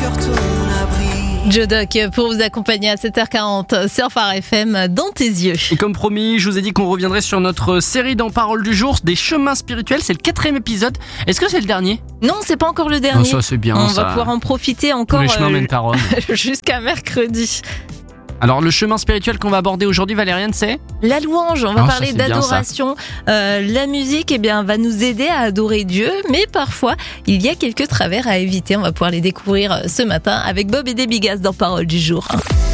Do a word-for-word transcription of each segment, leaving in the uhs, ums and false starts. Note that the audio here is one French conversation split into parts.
cœur ton abri. Joe Doc pour vous accompagner à sept heures quarante sur Phare F M dans tes yeux. Et comme promis, je vous ai dit qu'on reviendrait sur notre série dans Parole du jour, des chemins spirituels. C'est le quatrième épisode. Est-ce que c'est le dernier ? Non, c'est pas encore le dernier. Oh, ça c'est bien. On ça. va pouvoir en profiter encore Tous les chemins mènent à Rome. jusqu'à mercredi. Alors le chemin spirituel qu'on va aborder aujourd'hui, Valériane, c'est La louange, on va Oh, ça, parler c'est bien, d'adoration. Euh, la musique eh bien, va nous aider à adorer Dieu, mais parfois il y a quelques travers à éviter. On va pouvoir les découvrir ce matin avec Bob et des Bigas dans Parole du jour.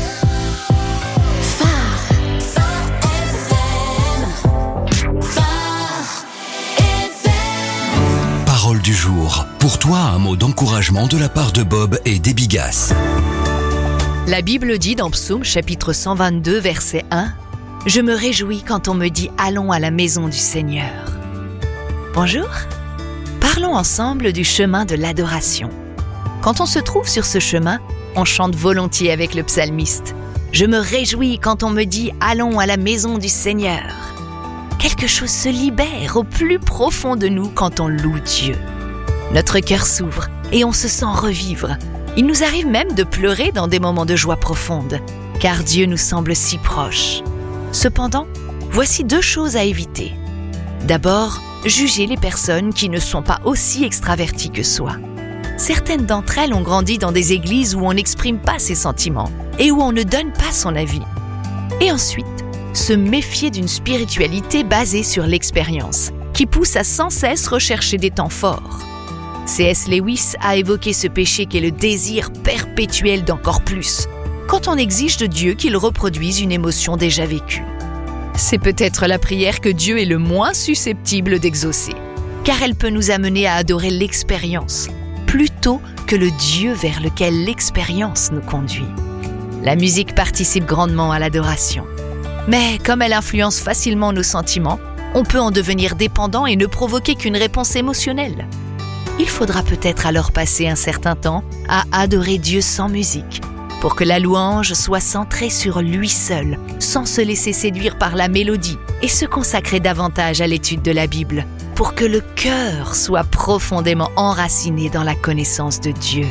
Parole du jour. Pour toi, un mot d'encouragement de la part de Bob et des Bigas. La Bible dit dans Psaume chapitre cent vingt-deux verset un « Je me réjouis quand on me dit « Allons à la maison du Seigneur ». Bonjour, parlons ensemble du chemin de l'adoration. Quand on se trouve sur ce chemin, on chante volontiers avec le psalmiste. « Je me réjouis quand on me dit « Allons à la maison du Seigneur ». Quelque chose se libère au plus profond de nous quand on loue Dieu. Notre cœur s'ouvre et on se sent revivre. Il nous arrive même de pleurer dans des moments de joie profonde, car Dieu nous semble si proche. Cependant, voici deux choses à éviter. D'abord, juger les personnes qui ne sont pas aussi extraverties que soi. Certaines d'entre elles ont grandi dans des églises où on n'exprime pas ses sentiments et où on ne donne pas son avis. Et ensuite, se méfier d'une spiritualité basée sur l'expérience, qui pousse à sans cesse rechercher des temps forts. C S Lewis a évoqué ce péché qu'est le désir perpétuel d'encore plus, quand on exige de Dieu qu'il reproduise une émotion déjà vécue. C'est peut-être la prière que Dieu est le moins susceptible d'exaucer, car elle peut nous amener à adorer l'expérience, plutôt que le Dieu vers lequel l'expérience nous conduit. La musique participe grandement à l'adoration, mais comme elle influence facilement nos sentiments, on peut en devenir dépendant et ne provoquer qu'une réponse émotionnelle. Il faudra peut-être alors passer un certain temps à adorer Dieu sans musique, pour que la louange soit centrée sur lui seul, sans se laisser séduire par la mélodie, et se consacrer davantage à l'étude de la Bible, pour que le cœur soit profondément enraciné dans la connaissance de Dieu.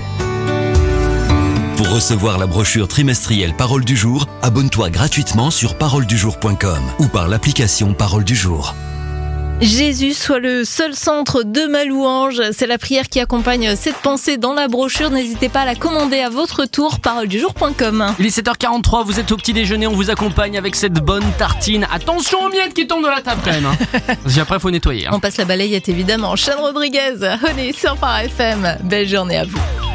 Pour recevoir la brochure trimestrielle Parole du jour, abonne-toi gratuitement sur parole du jour point com ou par l'application Parole du jour. Jésus soit le seul centre de ma louange. C'est la prière qui accompagne cette pensée dans la brochure. N'hésitez pas à la commander à votre tour, parole du jour point com. Il est sept heures quarante-trois, vous êtes au petit déjeuner, on vous accompagne avec cette bonne tartine. Attention aux miettes qui tombent de la table quand même. Hein. Parce qu'après, il faut nettoyer. Hein. On passe la balayette évidemment. Sean Rodriguez, on est sur Phare F M. Belle journée à vous.